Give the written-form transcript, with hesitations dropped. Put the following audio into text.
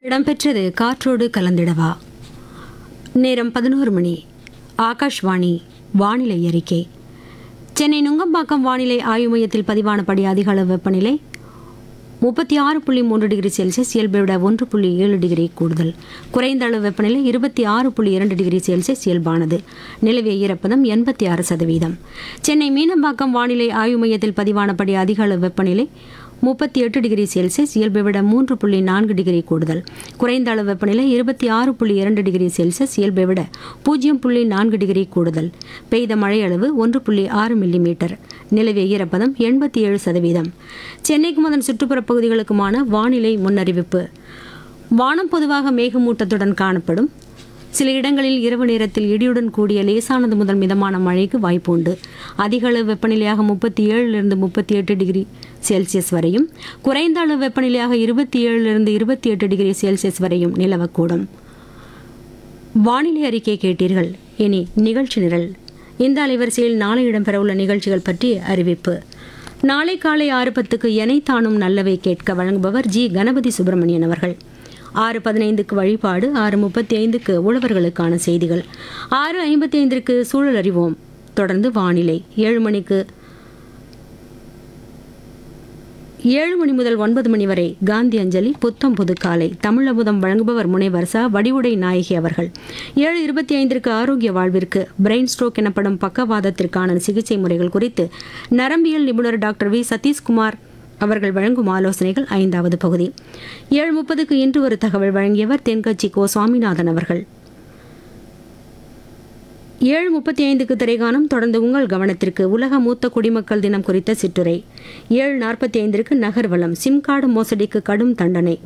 இடம்பெற்றது காற்றோடு கலந்திடவா. நேரம் 11 மணி. ஆகாஷ்வாணி வானிலை அறிக்கை. சென்னை நுங்கம்பாக்கம் வானிலை ஆய்வு மையத்தில் பதிவானபடி அதிக அளவு வெப்பநிலை 36.3 டிகிரி செல்சியஸ், இயல்பை விட 1.7 டிகிரி கூடுதல். குறைந்த அளவு வெப்பநிலை 26.2 டிகிரி செல்சியஸ், இயல்பானது. நிலவிய ஈரப்பதம் 86%. சென்னை மீனம்பாக்கம் வானிலை ஆய்வு மையத்தில் பதிவானபடி அதிக அளவு வெப்பநிலை 38 டிகிரி செல்சியஸ், இயல்பை விட 3.4 டிகிரி கூடுதல். குறைந்த அளவு வெப்பநிலை 26.2 டிகிரி செல்சியஸ், இயல்பை விட 0.4 டிகிரி கூடுதல். பெய்த மழை அளவு 1.6 மில்லிமீட்டர். நிலவிய ஈரப்பதம் 87%. சென்னைக்கும் அதன் சுற்றுப்புற பகுதிகளுக்குமான வானிலை முன்னறிவிப்பு. வானம் பொதுவாக மேகமூட்டத்துடன் காணப்படும். சில இடங்களில் இரவு நேரத்தில் இடியுடன் கூடிய லேசானது முதல் மிதமான மழைக்கு வாய்ப்பு உண்டு. அதிக அளவு வெப்பநிலையாக 37 38 டிகிரி செல்சியஸ் வரையும், குறைந்த அளவு வெப்பநிலையாக 27 28 டிகிரி செல்சியஸ் வரையும் நிலவக்கூடும். வானிலை அறிக்கை கேட்டீர்கள். இனி நிகழ்ச்சி நிரல். இந்த அலைவரிசையில் நாளை இடம்பெறவுள்ள நிகழ்ச்சிகள் பற்றிய அறிவிப்பு. நாளை காலை 6:10 எனைத்தானும் நல்லவை கேட்க வழங்குபவர் ஜி. கணபதி சுப்பிரமணியன் அவர்கள். 6:15 வழிபாடு, 6:35 உழவர்களுக்கான செய்திகள், 6:55 சூழல் அறிவோம். தொடர்ந்து வானிலை. 7 மணி முதல் 9 மணி வரை காந்தி அஞ்சலி, புத்தம் புது காலை. தமிழமுதம் வழங்குபவர் முனைவர் ச. வடிவுடை நாயகி அவர்கள். 7:25 ஆரோக்கிய வாழ்விற்கு பிரெயின் ஸ்ட்ரோக் எனப்படும் பக்கவாதத்திற்கான சிகிச்சை முறைகள் குறித்து நரம்பியல் நிபுணர் டாக்டர் வி. சதீஷ்குமார் அவர்கள் வழங்கும் ஆலோசனைகள் 5வது பகுதி. 7:30 இன்று ஒரு தகவல் வழங்கியவர் தென்கட்சி கோ. சுவாமிநாதன் அவர்கள். 7:35 திரைகானம். தொடர்ந்து உங்கள் கவனத்திற்கு உலக மூத்த குடிமக்கள் தினம் குறித்த சிற்றுரை. 7:45 நகர்வலம். சிம் கார்டு மோசடிக்கு கடும் தண்டனை,